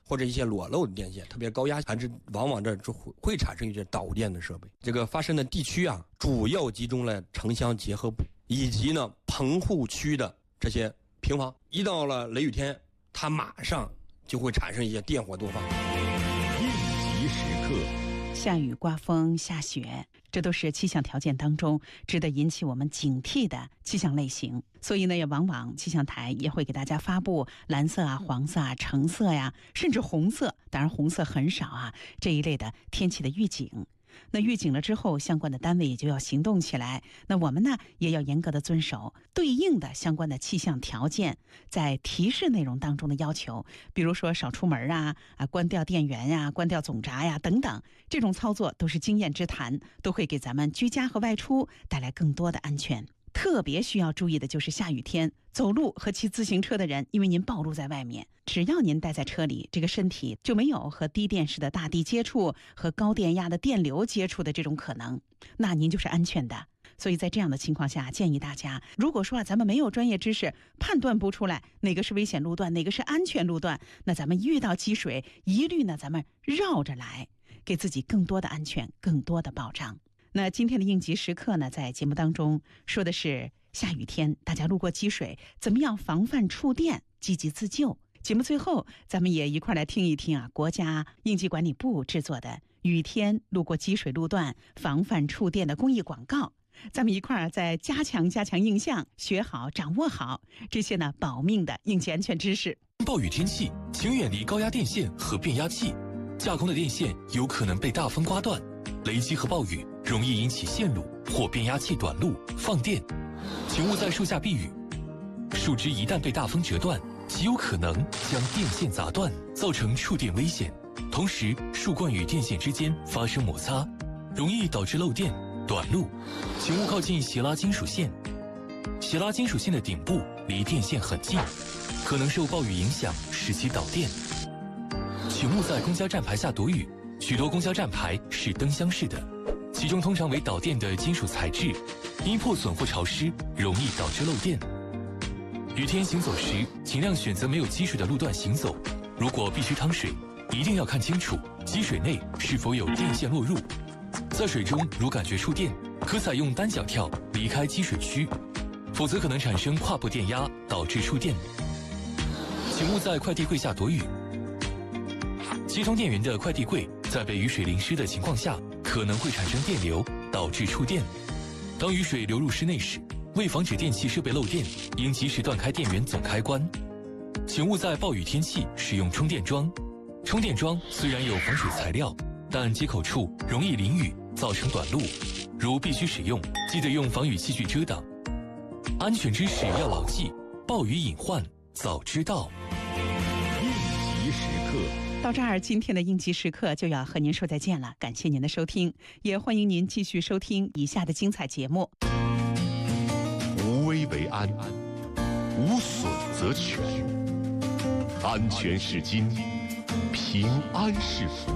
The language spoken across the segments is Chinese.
或者一些裸露的电线，特别高压，还是往往这会产生一些导电的设备。这个发生的地区啊，主要集中了城乡结合部以及呢棚户区的这些平房。一到了雷雨天，它马上就会产生一些电火多发。 应急时刻。 下雨、刮风、下雪，这都是气象条件当中值得引起我们警惕的气象类型。所以呢，也往往气象台也会给大家发布蓝色啊、黄色啊、橙色呀，甚至红色，当然红色很少啊，这一类的天气的预警。那预警了之后，相关的单位也就要行动起来。那我们呢，也要严格的遵守对应的相关的气象条件在提示内容当中的要求，比如说少出门啊，关掉电源呀、关掉总闸呀等等，这种操作都是经验之谈，都会给咱们居家和外出带来更多的安全。特别需要注意的就是下雨天走路和骑自行车的人，因为您暴露在外面，只要您待在车里，这个身体就没有和低电式的大地接触和高电压的电流接触的这种可能，那您就是安全的。所以在这样的情况下，建议大家，如果说咱们没有专业知识，判断不出来哪个是危险路段，哪个是安全路段，那咱们遇到积水，一律呢咱们绕着来，给自己更多的安全，更多的保障。那今天的应急时刻呢，在节目当中说的是下雨天大家路过积水，怎么样防范触电，积极自救。节目最后咱们也一块来听一听国家应急管理部制作的雨天路过积水路段防范触电的公益广告，咱们一块再加强印象，学好掌握好这些呢保命的应急安全知识。 暴雨天气，请远离高压电线和变压器，架空的电线有可能被大风刮断，雷击和暴雨容易引起线路或变压器短路放电，请勿在树下避雨。树枝一旦被大风折断，极有可能将电线砸断，造成触电危险。同时，树冠与电线之间发生摩擦，容易导致漏电、短路。请勿靠近斜拉金属线，斜拉金属线的顶部离电线很近，可能受暴雨影响使其导电。请勿在公交站牌下躲雨，许多公交站牌是灯箱式的，其中通常为导电的金属材质，因破损或潮湿容易导致漏电。雨天行走时，尽量选择没有积水的路段行走。如果必须趟水，一定要看清楚积水内是否有电线落入。在水中如感觉触电，可采用单脚跳离开积水区，否则可能产生跨步电压，导致触电。请勿在快递柜下躲雨。接通电源的快递柜在被雨水淋湿的情况下，可能会产生电流，导致触电。当雨水流入室内时，为防止电器设备漏电，应及时断开电源总开关。请勿在暴雨天气使用充电桩。充电桩虽然有防水材料，但接口处容易淋雨，造成短路。如必须使用，记得用防雨器具遮挡。安全知识要牢记，暴雨隐患早知道。 应急时刻。 到这儿，今天的应急时刻就要和您说再见了。感谢您的收听，也欢迎您继续收听以下的精彩节目。 无危为安，无损则全。安全是金，平安是福。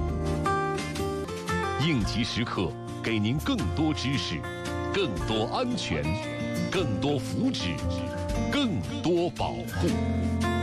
应急时刻，给您更多知识，更多安全，更多福祉，更多保护。